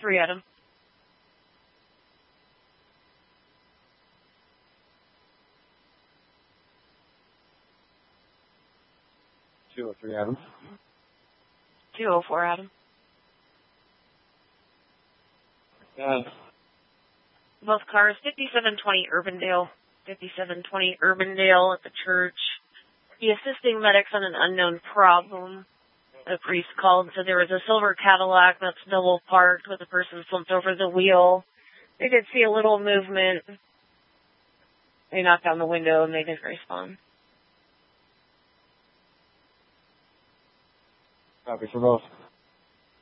203 Adam. Adam. 204 Adam. Both cars, 5720 Urbandale. 5720 Urbandale at the church. The assisting medics on an unknown problem. The priest called and said there was a silver Cadillac that's double parked with a person slumped over the wheel. They did see a little movement. They knocked on the window and they didn't respond. Copy for both.